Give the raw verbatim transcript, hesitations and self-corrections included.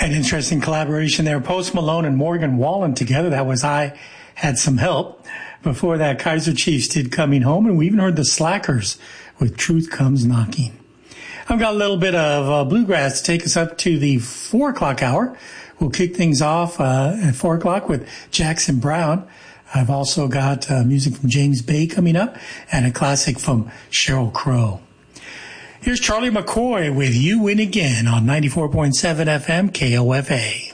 An interesting collaboration there. Post Malone and Morgan Wallen together. That was I Had Some Help. Before that, Kaiser Chiefs did Coming Home, and we even heard the Slackers with Truth Comes Knocking. I've got a little bit of uh, bluegrass to take us up to the four o'clock hour. We'll kick things off uh, at four o'clock with Jackson Brown. I've also got uh, music from James Bay coming up and a classic from Sheryl Crow. Here's Charlie McCoy with You Win Again on ninety-four point seven F M K O F A.